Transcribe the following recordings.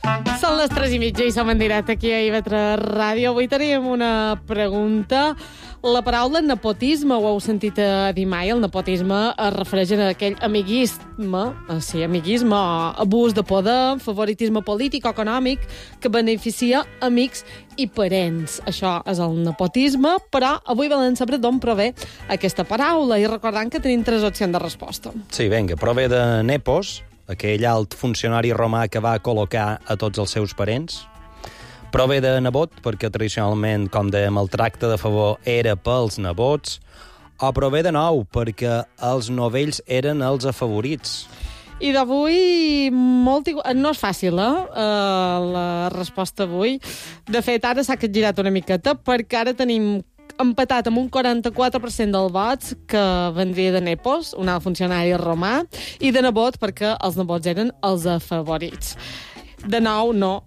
Són les 3:30 i som en directe aquí a IB3 Ràdio. Avui tenim una pregunta. La paraula nepotisme, ho heu sentit a dir mai? El nepotisme es refereix a aquell amiguisme, abús de poder, favoritisme polític o econòmic que beneficia amics i parents. Això és el nepotisme, però avui volem saber d'on prové aquesta paraula i recordant que tenim 3 opcions de resposta. Sí, vinga, prové de Nepos, aquell alt funcionari romà que va col·locar a tots els seus parents. Prové de nebot, perquè tradicionalment, com dèiem, el tracte de favor era pels nebots. O prové de nou, perquè els novells eren els afavorits. I d'avui no és fàcil, la resposta avui. De fet, ara s'ha capgirat una miqueta, perquè ara tenim empatat amb un 44% dels vots que vendria de Nepos, un alt funcionari romà, i de nebot, perquè els nebots eren els afavorits. De nou, no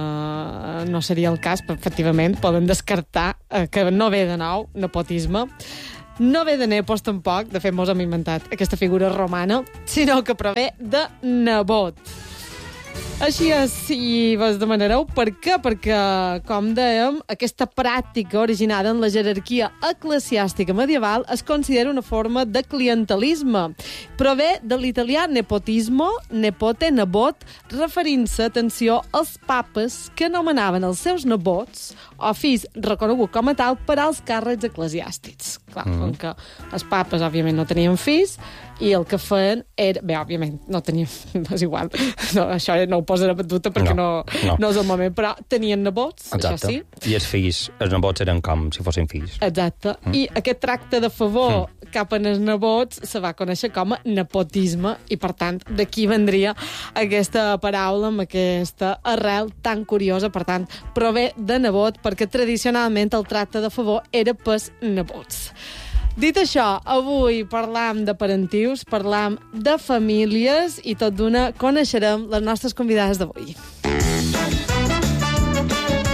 seria el cas, però efectivament poden descartar que no ve de nou nepotisme. No ve de Nepos tampoc, de fet mos hem inventat aquesta figura romana, sinó que prové de nebot. Així és, si vos demanareu per què, perquè, com dèiem, aquesta pràctica originada en la jerarquia eclesiàstica medieval es considera una forma de clientelisme. Prové de l'italià nepotismo, nepote, nebot, referint-se, atenció, als papes que anomenaven els seus nebots o fills reconegut com a tal per als càrrecs eclesiàstics. Clar, com que els papes, òbviament, no tenien fills, i el que feien era... Bé, òbviament, no tenien... és igual. No, això no ho posaré en dubte perquè no és el moment, però tenien nebots, exacte. Això sí. I els nebots eren com si fossin fills. Exacte. I aquest tracte de favor cap als nebots se va conèixer com a nepotisme i, per tant, d'aquí vendria aquesta paraula amb aquesta arrel tan curiosa. Per tant, prové de nebot perquè tradicionalment el tracte de favor era pels nebots. Dit això, avui parlam de parentius, parlam de famílies i tot d'una coneixerem les nostres convidades d'avui.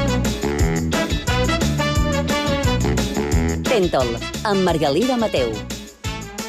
Tentol, amb Margalida Mateu.